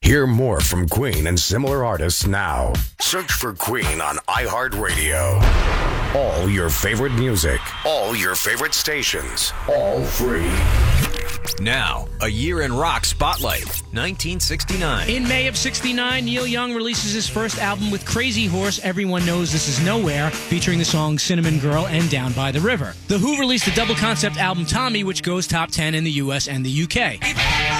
Hear more from Queen and similar artists now. Search for Queen on iHeartRadio. All your favorite music, all your favorite stations, all free. Now, a year in rock spotlight, 1969. In May of 69, Neil Young releases his first album with Crazy Horse, Everyone Knows This Is Nowhere, featuring the songs Cinnamon Girl and Down by the River. The Who released the double concept album Tommy, which goes top 10 in the US and the UK.